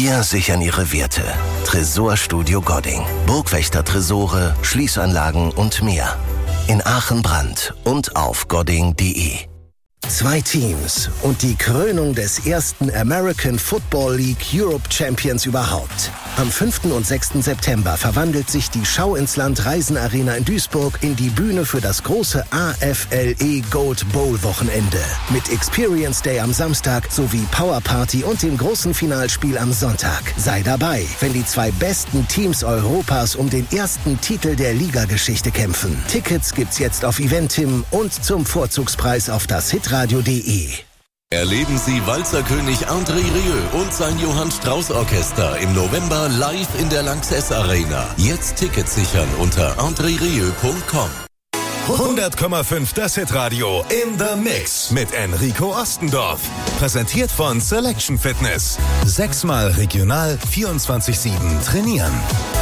Wir sichern Ihre Werte. Tresorstudio Godding. Burgwächter-Tresore, Schließanlagen und mehr. In Aachen-Brand und auf godding.de. 2 Teams und die Krönung des ersten American Football League Europe Champions überhaupt. Am 5. und 6. September verwandelt sich die Schau ins Land Reisenarena in Duisburg in die Bühne für das große AFLE Gold Bowl Wochenende. Mit Experience Day am Samstag sowie Power Party und dem großen Finalspiel am Sonntag. Sei dabei, wenn die 2 besten Teams Europas um den ersten Titel der Ligageschichte kämpfen. Tickets gibt's jetzt auf Eventim und zum Vorzugspreis auf das hitradio.de. Erleben Sie Walzerkönig André Rieu und sein Johann Strauß Orchester im November live in der Lanxess Arena. Jetzt Tickets sichern unter andrerieu.com. 100,5 das Hitradio in the Mix mit Enrico Ostendorf. Präsentiert von Selection Fitness. 6-mal regional 24/7 trainieren.